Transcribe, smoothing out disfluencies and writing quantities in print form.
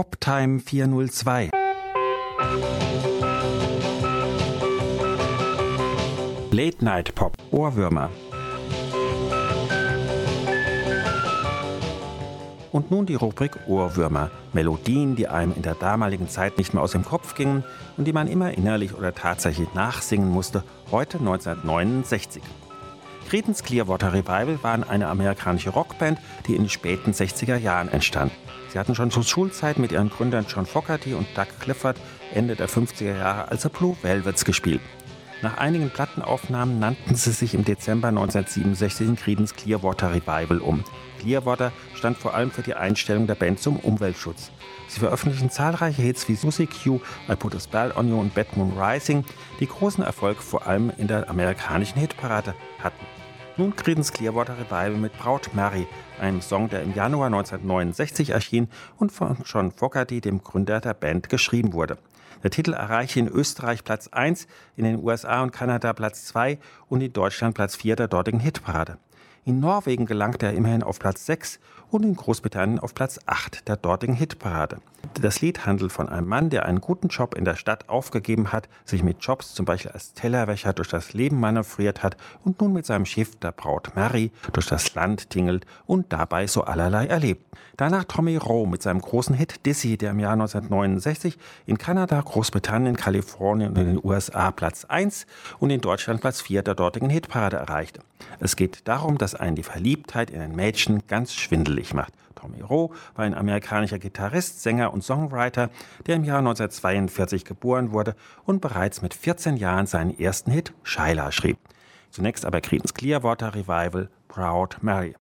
Poptime 402. Late Night Pop, Ohrwürmer. Und nun die Rubrik Ohrwürmer. Melodien, die einem in der damaligen Zeit nicht mehr aus dem Kopf gingen und die man immer innerlich oder tatsächlich nachsingen musste, heute 1969. Creedence Clearwater Revival waren eine amerikanische Rockband, die in den späten 60er Jahren entstand. Sie hatten schon zur Schulzeit mit ihren Gründern John Fogerty und Doug Clifford Ende der 50er Jahre als The Blue Velvets gespielt. Nach einigen Plattenaufnahmen nannten sie sich im Dezember 1967 in Creedence Clearwater Revival um. Clearwater stand vor allem für die Einstellung der Band zum Umweltschutz. Sie veröffentlichten zahlreiche Hits wie Susie Q, I Put a Spell on You und Bad Moon Rising, die großen Erfolg vor allem in der amerikanischen Hitparade hatten. Nun Creedence Clearwater Revival mit Proud Mary, einem Song, der im Januar 1969 erschien und von John Fogerty, dem Gründer der Band, geschrieben wurde. Der Titel erreichte in Österreich Platz 1, in den USA und Kanada Platz 2 und in Deutschland Platz 4 der dortigen Hitparade. In Norwegen gelangte er immerhin auf Platz 6 und in Großbritannien auf Platz 8 der dortigen Hitparade. Das Lied handelt von einem Mann, der einen guten Job in der Stadt aufgegeben hat, sich mit Jobs zum Beispiel als Tellerwäscher durch das Leben manövriert hat und nun mit seinem Schiff, der Braut Mary, durch das Land tingelt und dabei so allerlei erlebt. Danach Tommy Roe mit seinem großen Hit Dizzy, der im Jahr 1969 in Kanada, Großbritannien, Kalifornien und in den USA Platz 1 und in Deutschland Platz 4 der dortigen Hitparade erreichte. Es geht darum, dass einen die Verliebtheit in ein Mädchen ganz schwindelig macht. Tommy Roe war ein amerikanischer Gitarrist, Sänger und Songwriter, der im Jahr 1942 geboren wurde und bereits mit 14 Jahren seinen ersten Hit Shyla schrieb. Zunächst aber Creedence Clearwater Revival, Proud Mary.